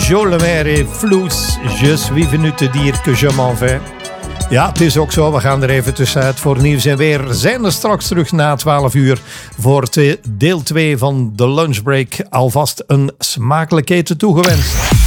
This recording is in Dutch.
Jo Le Maire, Floes, Je suis venu te dire que je m'en vais. Ja, het is ook zo. We gaan er even tussenuit voor nieuws en weer. Zijn er straks terug na 12 uur voor deel 2 van de lunchbreak. Alvast een smakelijk eten toegewenst.